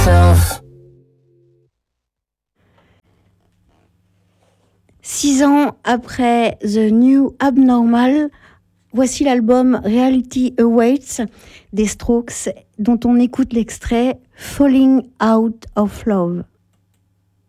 Six ans après The New Abnormal, voici l'album Reality Awaits des Strokes, dont on écoute l'extrait Falling Out of Love.